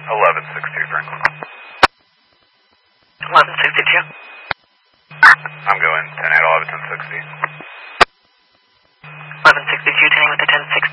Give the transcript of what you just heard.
Franklin. 1162. I'm going 10-8, 11-10-60. 1162, turning with the 1060.